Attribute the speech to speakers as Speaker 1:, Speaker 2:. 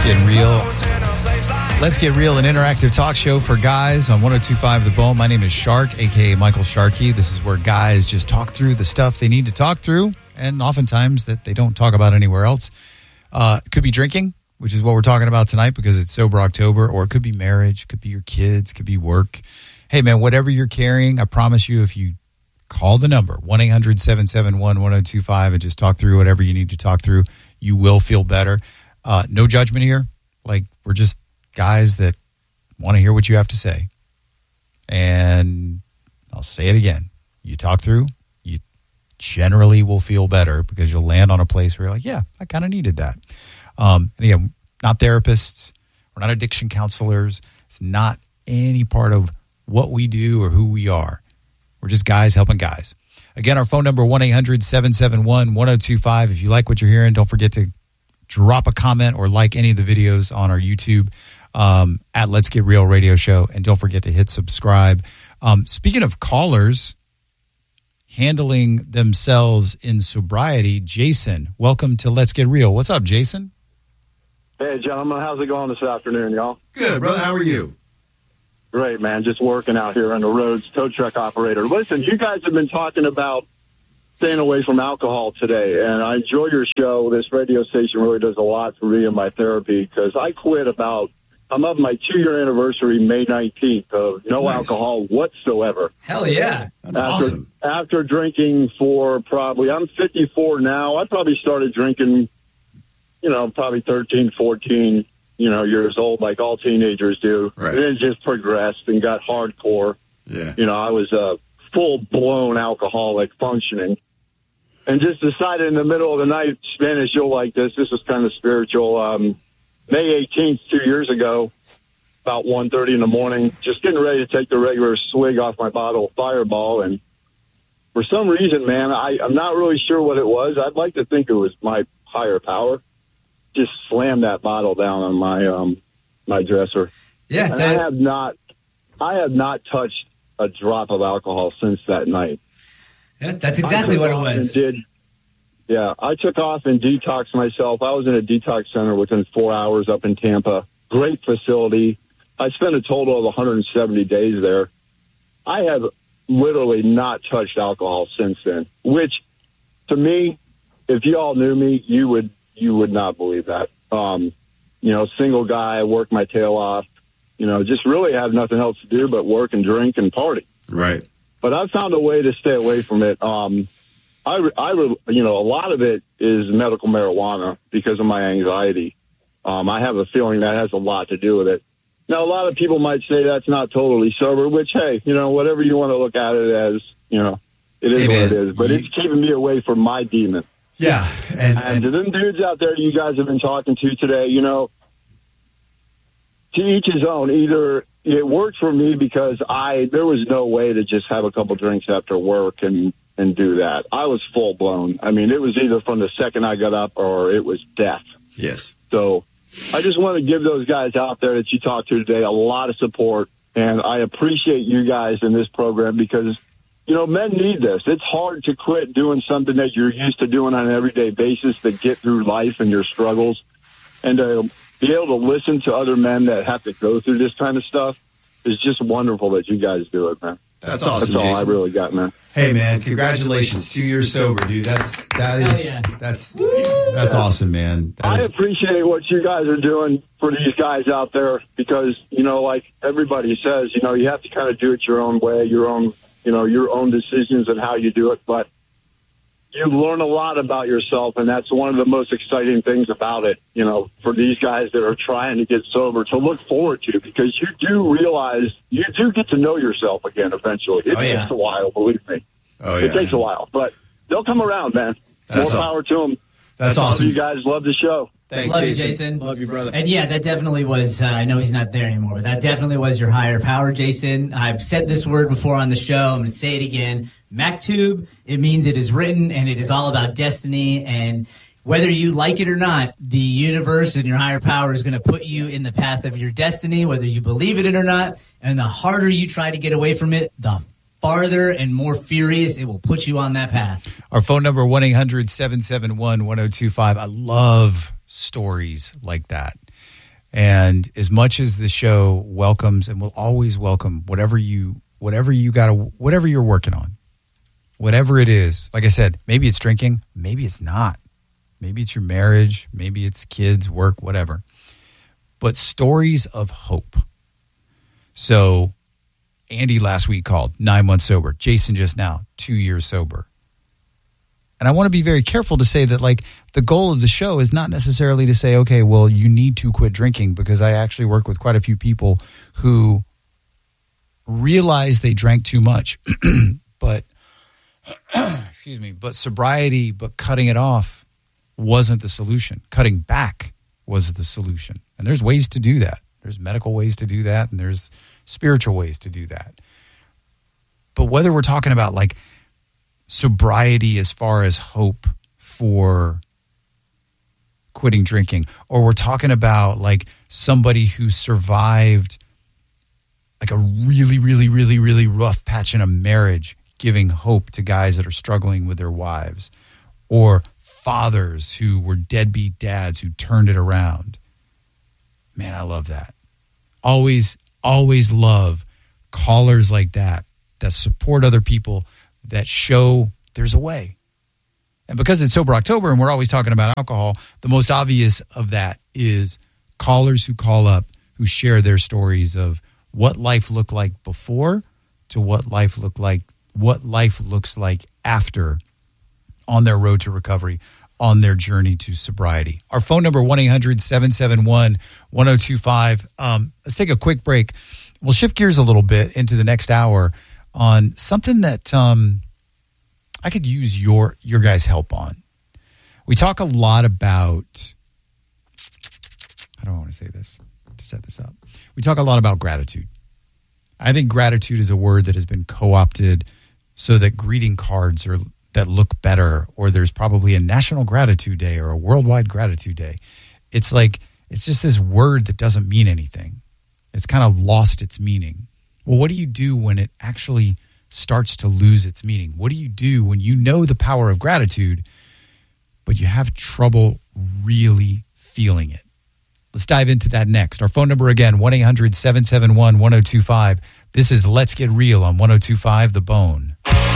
Speaker 1: Get Real. Let's Get Real, an interactive talk show for guys on 102.5 The Bone. My name is Shark, a.k.a. Michael Sharkey. This is where guys just talk through the stuff they need to talk through, and oftentimes that they don't talk about anywhere else. It could be drinking, which is what we're talking about tonight because it's Sober October, or it could be marriage, could be your kids, could be work. Hey, man, whatever you're carrying, I promise you, if you call the number, 1-800-771-1025, and just talk through whatever you need to talk through, you will feel better. No judgment here. Like, we're just guys that want to hear what you have to say. And I'll say it again. You talk through, you generally will feel better because you'll land on a place where you're like, yeah, I kind of needed that. And again, not therapists. We're not addiction counselors. It's not any part of what we do or who we are. We're just guys helping guys. Again, our phone number, 1-800-771-1025. If you like what you're hearing, don't forget to drop a comment or like any of the videos on our YouTube at Let's Get Real Radio Show. And don't forget to hit subscribe. Speaking of callers handling themselves in sobriety, Jason, welcome to Let's Get Real. What's up, Jason?
Speaker 2: Hey, gentlemen. How's it going this afternoon, y'all?
Speaker 1: Good, brother. How are you?
Speaker 2: Great, man. Just working out here on the roads, tow truck operator. Listen, you guys have been talking about staying away from alcohol today, and I enjoy your show. This radio station really does a lot for me in my therapy because I quit I'm up my 2-year anniversary May 19th of no alcohol whatsoever.
Speaker 3: Hell yeah.
Speaker 1: That's awesome.
Speaker 2: After drinking for I'm 54 now. I probably started drinking, probably 13, 14, years old, like all teenagers do.
Speaker 1: Right.
Speaker 2: And it just progressed and got hardcore.
Speaker 1: Yeah.
Speaker 2: I was a full-blown alcoholic functioning. And just decided in the middle of the night, Spanish, you'll like this. This is kind of spiritual. May 18th, 2 years ago, about 1:30 in the morning, just getting ready to take the regular swig off my bottle of Fireball. And for some reason, man, I'm not really sure what it was. I'd like to think it was my higher power. Just slammed that bottle down on my dresser.
Speaker 3: Yeah,
Speaker 2: and I have not touched a drop of alcohol since that night.
Speaker 3: Yeah, that's exactly what it was.
Speaker 2: I took off and detoxed myself. I was in a detox center within 4 hours up in Tampa. Great facility. I spent a total of 170 days there. I have literally not touched alcohol since then, which to me, if you all knew me, you would not believe that. Single guy, work my tail off, just really have nothing else to do but work and drink and party.
Speaker 1: Right.
Speaker 2: But I found a way to stay away from it. A lot of it is medical marijuana because of my anxiety. I have a feeling that has a lot to do with it. Now, a lot of people might say that's not totally sober, which, hey, whatever you want to look at it as, it is what it is. But it's keeping me away from my demon.
Speaker 1: Yeah.
Speaker 2: And to them dudes out there you guys have been talking to today, to each his own. Either it worked for me because there was no way to just have a couple drinks after work and do that. I was full blown. I mean, it was either from the second I got up or it was death.
Speaker 1: Yes.
Speaker 2: So I just want to give those guys out there that you talked to today a lot of support. And I appreciate you guys in this program because, men need this. It's hard to quit doing something that you're used to doing on an everyday basis to get through life and your struggles. And to be able to listen to other men that have to go through this kind of stuff is just wonderful that you guys do it, man.
Speaker 1: That's awesome.
Speaker 2: That's all
Speaker 1: Jason.
Speaker 2: I really got, man.
Speaker 1: Hey, man, congratulations. 2 years sober, dude. That's awesome, man.
Speaker 2: I appreciate what you guys are doing for these guys out there because, like everybody says, you have to kind of do it your own way, your own decisions and how you do it. But you learn a lot about yourself, and that's one of the most exciting things about it, for these guys that are trying to get sober to look forward to, because you do realize you do get to know yourself again eventually. It takes a while, believe me. It takes a while, but they'll come around, man. More power to them.
Speaker 1: That's awesome.
Speaker 2: Love you guys. Love the show.
Speaker 1: Thanks,
Speaker 3: Love
Speaker 1: Jason.
Speaker 3: you, Jason.
Speaker 1: Love you, brother.
Speaker 3: And yeah, that definitely was, I know he's not there anymore, but that definitely was your higher power, Jason. I've said this word before on the show. I'm going to say it again. Maktub, it means it is written, and it is all about destiny. And whether you like it or not, the universe and your higher power is going to put you in the path of your destiny, whether you believe it or not. And the harder you try to get away from it, the farther and more furious it will put you on that path.
Speaker 1: Our phone number, 1-800-771-1025. I love stories like that. And as much as the show welcomes and will always welcome whatever you're working on, whatever it is, like I said, maybe it's drinking, maybe it's not. Maybe it's your marriage, maybe it's kids, work, whatever. But stories of hope. So Andy last week called, 9 months sober. Jason just now, 2 years sober. And I want to be very careful to say that, like, the goal of the show is not necessarily to say, okay, well, you need to quit drinking, because I actually work with quite a few people who realize they drank too much, but but sobriety, but cutting it off wasn't the solution. Cutting back was the solution. And there's ways to do that. There's medical ways to do that, and there's spiritual ways to do that. But whether we're talking about, like, sobriety as far as hope for quitting drinking, or we're talking about, like, somebody who survived, like, a really, really, really, really rough patch in a marriage, giving hope to guys that are struggling with their wives, or fathers who were deadbeat dads who turned it around. Man, I love that. Always love callers like that support other people, that show there's a way. And because it's Sober October and we're always talking about alcohol, the most obvious of that is callers who call up, who share their stories of what life looked like before to what life looks like after, on their road to recovery, on their journey to sobriety. Our phone number, 1-800-771-1025. Let's take a quick break. We'll shift gears a little bit into the next hour on something that I could use your guys' help on. We talk a lot about, how do I want to say this to set this up? We talk a lot about gratitude. I think gratitude is a word that has been co-opted so that greeting cards that look better, or there's probably a National Gratitude Day or a Worldwide Gratitude Day. It's like, it's just this word that doesn't mean anything. It's kind of lost its meaning. Well, what do you do when it actually starts to lose its meaning? What do you do when you know the power of gratitude, but you have trouble really feeling it? Let's dive into that next. Our phone number again, 1-800-771-1025. This is Let's Get Real on 102.5 The Bone.